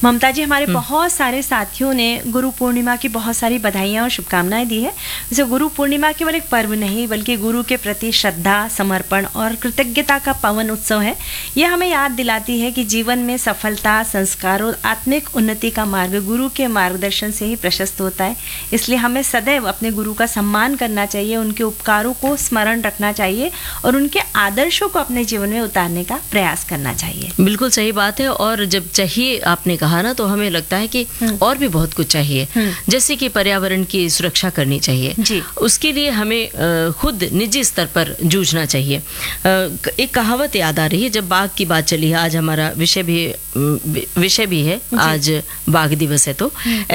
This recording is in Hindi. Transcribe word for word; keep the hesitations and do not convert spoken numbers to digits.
ममता जी, हमारे बहुत सारे साथियों ने गुरु पूर्णिमा की बहुत सारी बधाइयाँ और शुभकामनाएं दी है। जैसे गुरु पूर्णिमा केवल एक पर्व नहीं बल्कि गुरु के प्रति श्रद्धा, समर्पण और कृतज्ञता का पावन उत्सव है। यह हमें याद दिलाती है कि जीवन में सफलता, संस्कार और आत्मिक उन्नति का मार्ग गुरु के मार्गदर्शन से ही प्रशस्त होता है। इसलिए हमें सदैव अपने गुरु का सम्मान करना चाहिए, उनके उपकारों को स्मरण रखना चाहिए और उनके आदर्शों को अपने जीवन में उतारने का प्रयास करना चाहिए। बिल्कुल सही बात है। और जब चाहिए आपने कहा ना, तो हमें लगता है कि और भी बहुत कुछ चाहिए, जैसे कि पर्यावरण की सुरक्षा करनी चाहिए जी। उसके लिए हमें खुद निजी स्तर पर जूझना चाहिए। एक कहावत याद आ रही है, जब बाघ की बात चली है, आज हमारा विषय भी विषय भी है, आज बाघ दिवस है, तो